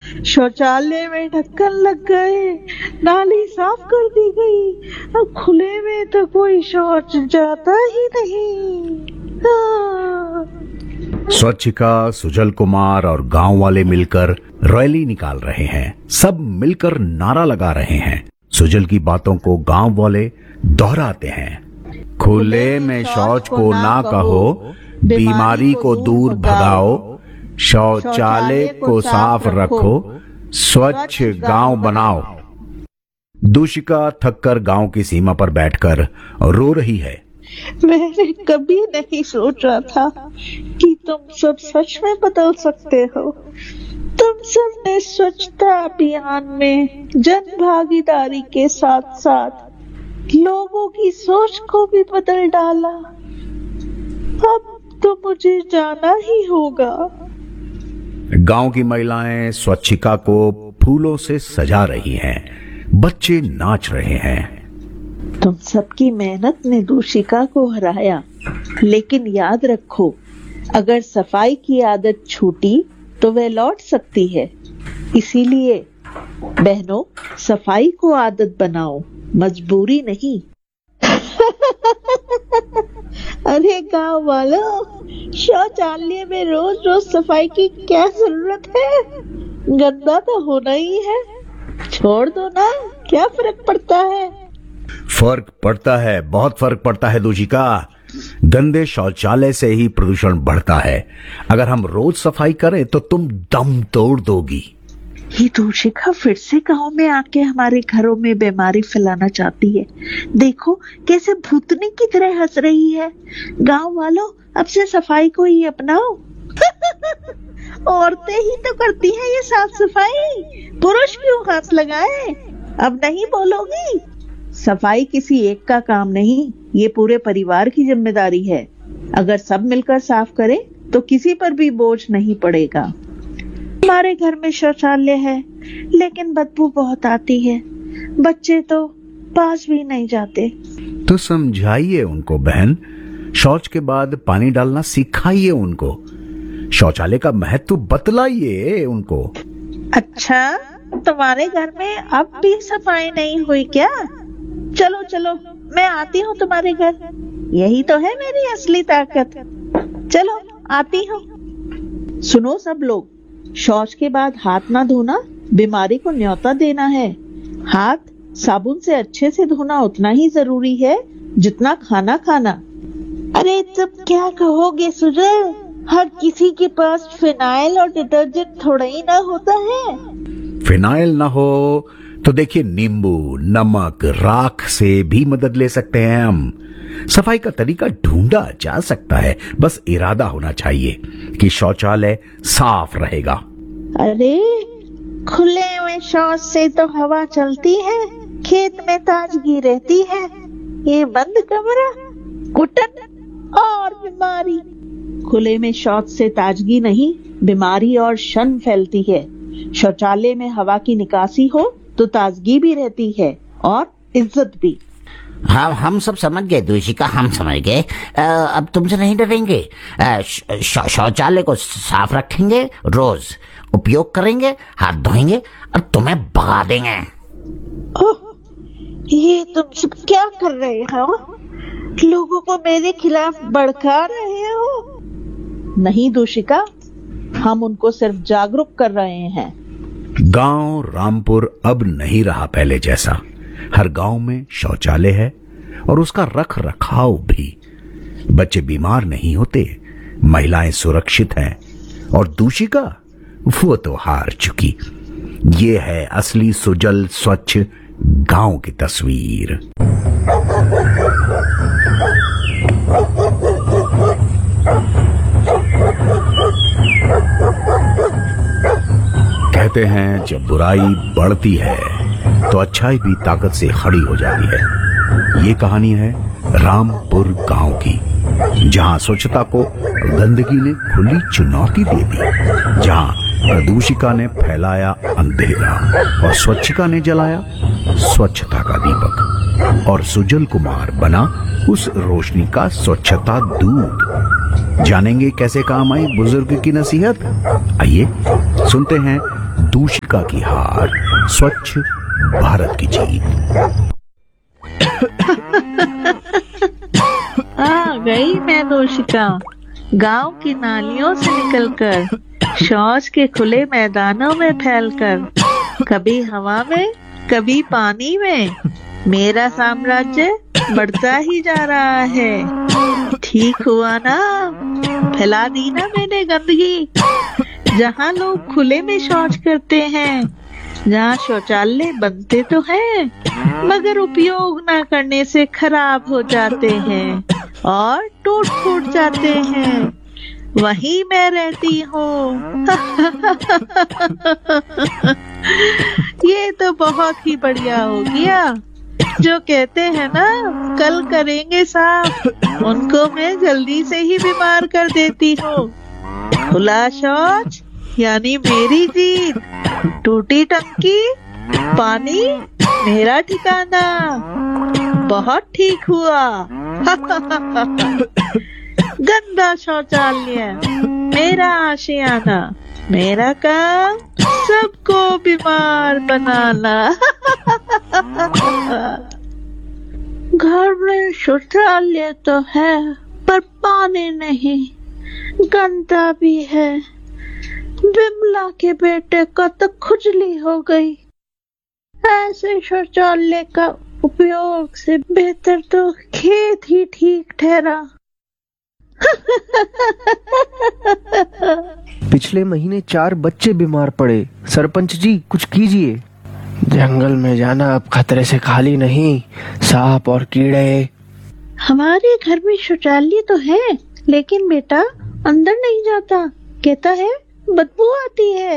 शौचालय में ढक्कन लग गए, नाली साफ कर दी गई, अब खुले में तो कोई शौच जाता ही नहीं। स्वच्छिका, सुजल कुमार और गांव वाले मिलकर रैली निकाल रहे हैं। सब मिलकर नारा लगा रहे हैं। सुजल की बातों को गांव वाले दोहराते हैं। खुले में शौच को ना कहो, बीमारी को दूर भगाओ, शौचालय को साफ रखो, स्वच्छ गांव बनाओ। दूषिका थककर गांव की सीमा पर बैठकर रो रही है। मैंने कभी नहीं सोचा था कि तुम सब सच में बदल सकते हो। तुम सब ने स्वच्छता अभियान में जन भागीदारी के साथ साथ लोगों की सोच को भी बदल डाला। अब तो मुझे जाना ही होगा। गांव की महिलाएं स्वच्छिका को फूलों से सजा रही हैं। बच्चे नाच रहे हैं। तुम सबकी मेहनत ने दूषिका को हराया, लेकिन याद रखो, अगर सफाई की आदत छूटी तो वह लौट सकती है। इसीलिए बहनों, सफाई को आदत बनाओ, मजबूरी नहीं। अरे गांव वालों, शौचालय में रोज रोज सफाई की क्या जरूरत है? गंदा तो होना ही है, छोड़ दो ना, क्या फर्क पड़ता है? फर्क पड़ता है, बहुत फर्क पड़ता है दूषिका। गंदे शौचालय से ही प्रदूषण बढ़ता है। अगर हम रोज सफाई करें तो तुम दम तोड़ दोगी। ये दूषिका फिर से गांव में आके हमारे घरों में बीमारी फैलाना चाहती है। देखो कैसे भूतनी की तरह हंस रही है। गांव वालों, अब से सफाई को ही अपनाओ। औरतें ही तो करती हैं ये साफ सफाई, पुरुष क्यों हाथ लगाए? अब नहीं बोलोगी? सफाई किसी एक का काम नहीं, ये पूरे परिवार की जिम्मेदारी है। अगर सब मिलकर साफ करें तो किसी पर भी बोझ नहीं पड़ेगा। हमारे घर में शौचालय है, लेकिन बदबू बहुत आती है। बच्चे तो पास भी नहीं जाते। तो समझाइए उनको बहन, शौच के बाद पानी डालना सिखाइए उनको, शौचालय का महत्व बतलाइए उनको। अच्छा, तुम्हारे घर में अब भी सफाई नहीं हुई क्या? चलो चलो, मैं आती हूँ तुम्हारे घर। यही तो है मेरी असली ताकत। चलो आती हूँ। सुनो सब लोग, शौच के बाद हाथ ना धोना बीमारी को न्योता देना है। हाथ साबुन से अच्छे से धोना उतना ही जरूरी है जितना खाना खाना। अरे तुम क्या कहोगे सुजल? हर किसी के पास फिनाइल और डिटर्जेंट थोड़ा ही ना होता है। फिनाइल ना हो तो देखिए, नींबू, नमक, राख से भी मदद ले सकते हैं हम। सफाई का तरीका ढूंढा जा सकता है, बस इरादा होना चाहिए कि शौचालय साफ रहेगा। अरे खुले में शौच से तो हवा चलती है, खेत में ताजगी रहती है। ये बंद कमरा, घुटन और बीमारी। खुले में शौच से ताजगी नहीं, बीमारी और शन फैलती है। शौचालय में हवा की निकासी हो तो ताजगी भी रहती है और इज्जत भी। हाँ, हम सब समझ गए दूषिका, हम समझ गए। अब तुमसे नहीं डरेंगे। शौचालय को साफ रखेंगे, रोज उपयोग करेंगे, हाथ धोएंगे और तुम्हें भगा देंगे। ये तुम सब क्या कर रहे हो? लोगों को मेरे खिलाफ भड़का रहे हो? नहीं दूषिका, हम उनको सिर्फ जागरूक कर रहे हैं। गांव रामपुर अब नहीं रहा पहले जैसा। हर गांव में शौचालय है और उसका रख रखाव भी। बच्चे बीमार नहीं होते, महिलाएं सुरक्षित हैं और दूषिका, वो तो हार चुकी। ये है असली सुजल स्वच्छ गांव की तस्वीर। कहते हैं जब बुराई बढ़ती है तो अच्छाई भी ताकत से खड़ी हो जाती है। ये कहानी है रामपुर गांव की, जहां स्वच्छता को गंदगी ने खुली चुनौती दे दी, जहां प्रदूषिका ने फैलाया अंधेरा और स्वच्छिका ने जलाया स्वच्छता का दीपक, और सुजल कुमार बना उस रोशनी का स्वच्छता दूत। जानेंगे कैसे काम आई बुजुर्ग की नसीहत। आइए सुनते हैं दूषिका की हार, स्वच्छ भारत की जीत। आ गई मैं दूषिका, गांव की नालियों से निकलकर, शौच के खुले मैदानों में फैलकर, कभी हवा में कभी पानी में, मेरा साम्राज्य बढ़ता ही जा रहा है। ठीक हुआ ना, फैला दी ना मैंने गंदगी। जहाँ लोग खुले में शौच करते हैं, जहाँ शौचालय बनते तो हैं मगर उपयोग न करने से खराब हो जाते हैं और टूट फूट जाते हैं, वहीं मैं रहती हूँ। ये तो बहुत ही बढ़िया हो गया। जो कहते हैं ना कल करेंगे साफ, उनको मैं जल्दी से ही बीमार कर देती हूँ। खुला शौच यानी मेरी जीत, टूटी टंकी पानी मेरा ठिकाना। बहुत ठीक हुआ। गंदा शौचालय मेरा आशियाना, मेरा काम सबको बीमार बनाना। घर में शौचालय तो है पर पानी नहीं, गंदा भी है। बिमला के बेटे का तो खुजली हो गई। ऐसे शौचालय का उपयोग से बेहतर तो खेत ही ठीक ठहरा। पिछले महीने 4 बच्चे बीमार पड़े। सरपंच जी कुछ कीजिए। जंगल में जाना अब खतरे से खाली नहीं, सांप और कीड़े। हमारे घर में शौचालय तो है लेकिन बेटा अंदर नहीं जाता, कहता है बदबू आती है।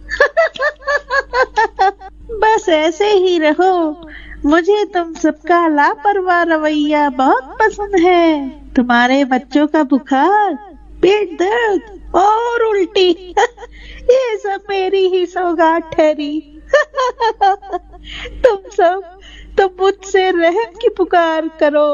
बस ऐसे ही रहो, मुझे तुम सबका लापरवाह रवैया बहुत पसंद है। तुम्हारे बच्चों का बुखार, पेट दर्द और उल्टी ये सब मेरी ही सौगात ठहरी। तुम सब तो मुझसे रहम की पुकार करो।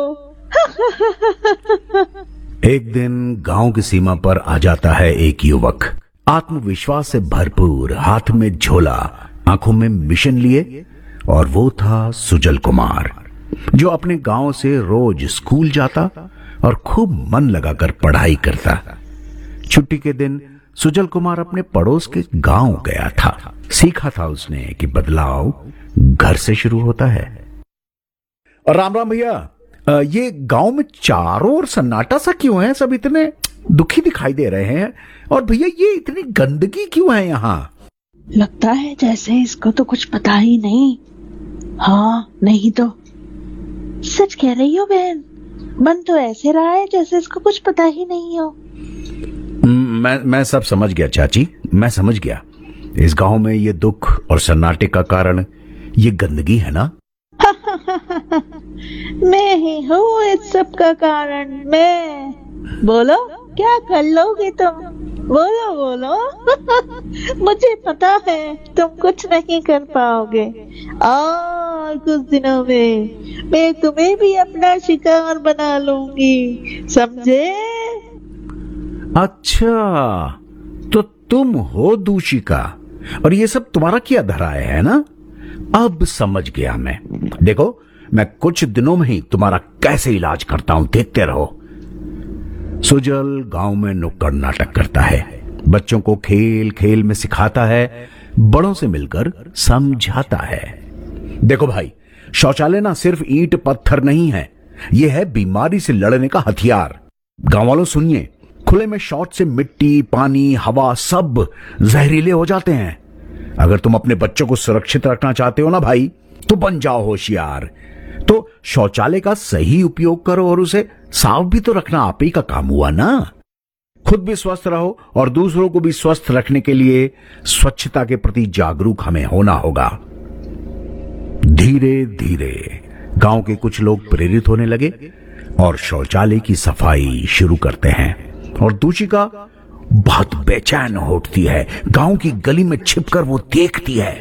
एक दिन गांव की सीमा पर आ जाता है एक युवक, आत्मविश्वास से भरपूर, हाथ में झोला, आंखों में मिशन लिए, और वो था सुजल कुमार, जो अपने गांव से रोज स्कूल जाता और खूब मन लगाकर पढ़ाई करता। छुट्टी के दिन सुजल कुमार अपने पड़ोस के गांव गया था। सीखा था उसने कि बदलाव घर से शुरू होता है। और राम राम भैया, ये गांव में चारों ओर सन्नाटा सा क्यों है? सब इतने दुखी दिखाई दे रहे हैं। और भैया ये इतनी गंदगी क्यों है यहाँ? लगता है जैसे इसको तो कुछ पता ही नहीं। हाँ नहीं तो सच कह रही हो बहन, मन तो ऐसे रहा है जैसे इसको कुछ पता ही नहीं हो। मैं सब समझ गया चाची, मैं समझ गया। इस गांव में ये दुख और सन्नाटे का कारण ये गंदगी है ना? मैं ही हूँ इस सब का कारण। मैं बोलो क्या कर लोगे तुम? बोलो बोलो। मुझे पता है तुम कुछ नहीं कर पाओगे और कुछ दिनों में मैं तुम्हें भी अपना शिकार बना लूंगी, समझे? अच्छा, तो तुम हो दूषिका और ये सब तुम्हारा किया धराया है ना? अब समझ गया मैं। देखो मैं कुछ दिनों में ही तुम्हारा कैसे इलाज करता हूं, देखते रहो। सुजल गांव में नुक्कड़ नाटक करता है, बच्चों को खेल खेल में सिखाता है, बड़ों से मिलकर समझाता है। देखो भाई, शौचालय ना सिर्फ ईंट पत्थर नहीं है, यह है बीमारी से लड़ने का हथियार। गांव वालों सुनिए, खुले में शौच से मिट्टी, पानी, हवा सब जहरीले हो जाते हैं। अगर तुम अपने बच्चों को सुरक्षित रखना चाहते हो ना भाई, तो बन जाओ होशियार। तो शौचालय का सही उपयोग करो और उसे साफ भी तो रखना आप ही का काम हुआ ना। खुद भी स्वस्थ रहो और दूसरों को भी स्वस्थ रखने के लिए स्वच्छता के प्रति जागरूक हमें होना होगा। धीरे धीरे गांव के कुछ लोग प्रेरित होने लगे और शौचालय की सफाई शुरू करते हैं। और दूषिका बहुत बेचैन हो उठती है, गांव की गली में छिपकर वो देखती है।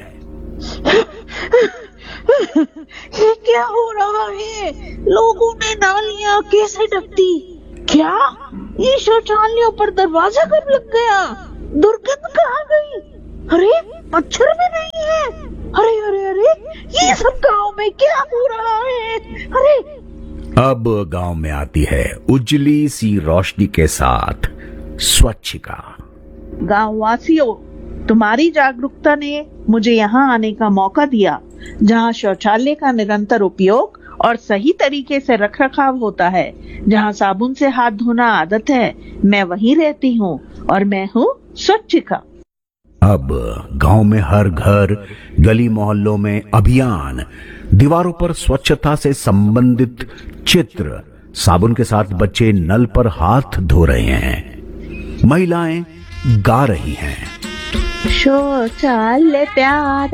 ये क्या हो रहा है? लोगों ने नालियां कैसे ढक दी? क्या ये शौचालयों पर दरवाजा कब लग गया? दुर्गंध कहाँ गई? अरे मच्छर भी नहीं है। अरे अरे अरे, ये सब गांव में क्या हो रहा है? अरे अब गांव में आती है उजली सी रोशनी के साथ स्वच्छिका। गांव वासियों, तुम्हारी जागरूकता ने मुझे यहाँ आने का मौका दिया, जहाँ शौचालय का निरंतर उपयोग और सही तरीके से रखरखाव होता है, जहाँ साबुन से हाथ धोना आदत है। मैं वहीं रहती हूँ और मैं हूँ स्वच्छिका। अब गांव में हर घर, गली मोहल्लों में अभियान, दीवारों पर स्वच्छता से संबंधित चित्र, साबुन के साथ बच्चे नल पर हाथ धो रहे हैं, महिलाएं गा रही हैं। शौचालय प्यारा